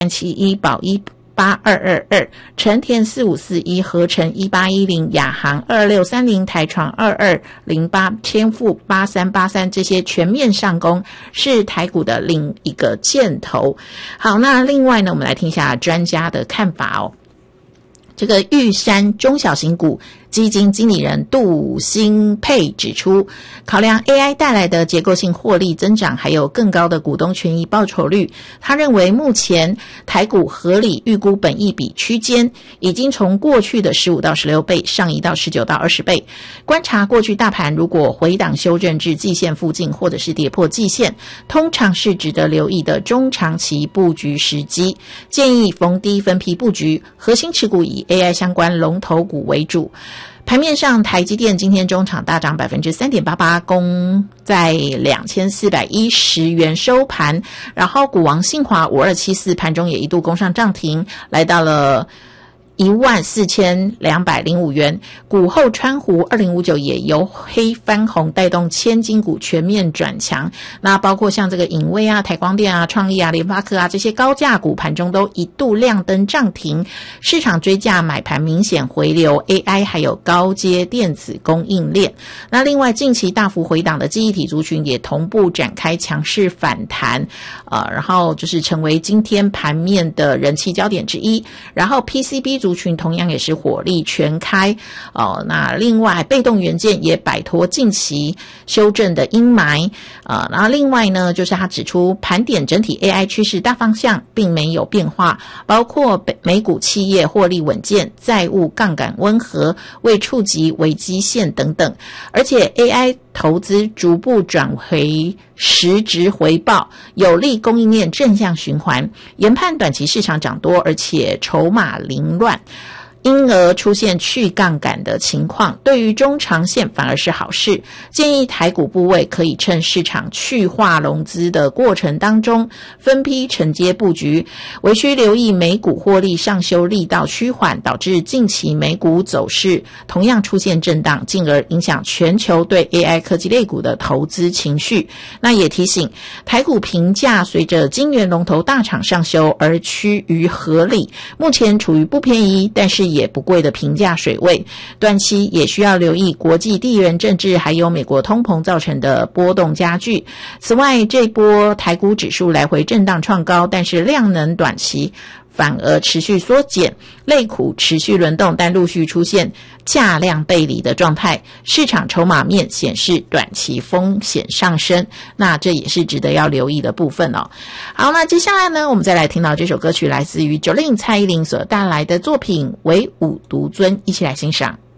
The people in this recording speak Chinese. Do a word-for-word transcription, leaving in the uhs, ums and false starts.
七一宝一八二二二，成田四五四一，合成一八一零，亚航二六三零，台床二二零八，天富八三八三，这些全面上攻是台股的另一个箭头。好，那另外呢，我们来听一下专家的看法哦。这个玉山中小型股基金经理人杜新佩指出，考量 A I 带来的结构性获利增长，还有更高的股东权益报酬率，他认为目前台股合理预估本益比区间已经从过去的十五到十六倍上移到十九到二十倍。观察过去大盘如果回档修正至季线附近，或者是跌破季线，通常是值得留意的中长期布局时机，建议逢低分批布局，核心持股以 A I 相关龙头股为主。盘面上，台积电今天中场大涨 百分之三点八八， 攻在两千四百一十元收盘。然后股王信华五二七四盘中也一度攻上涨停，来到了一万四千两百零五元。股后川湖二零五九也由黑翻红，带动千金股全面转强。那包括像这个颖威啊、台光电啊、创意啊、联发科啊这些高价股盘中都一度亮灯涨停，市场追价买盘明显回流 A I 还有高阶电子供应链。那另外近期大幅回档的记忆体族群也同步展开强势反弹，呃，然后就是成为今天盘面的人气焦点之一。然后 P C B 族群同样也是火力全开哦。那另外被动元件也摆脱近期修正的阴霾啊、呃。然后另外呢，就是他指出盘点整体 A I 趋势大方向并没有变化，包括美股企业获利稳健，债务杠杆温和，未触及危机线等等。而且 A I 投资逐步转回实质回报，有利供应链正向循环，研判短期市场涨多，而且筹码凌乱，因而出现去杠杆的情况，对于中长线反而是好事。建议台股部位可以趁市场去化融资的过程当中分批承接布局，唯需留意美股获利上修力道趋缓，导致近期美股走势同样出现震荡，进而影响全球对 A I 科技类股的投资情绪。那也提醒台股评价随着晶圆龙头大厂上修而趋于合理，目前处于不便宜但是也不贵的评价水位，短期也需要留意国际地缘政治还有美国通膨造成的波动加剧。此外，这波台股指数来回震荡创高，但是量能短期反而持续缩减，类股持续轮动，但陆续出现价量背离的状态，市场筹码面显示短期风险上升，那这也是值得要留意的部分哦。好，那接下来呢，我们再来听到这首歌曲来自于九零蔡依林所带来的作品《唯吾独尊》，一起来欣赏。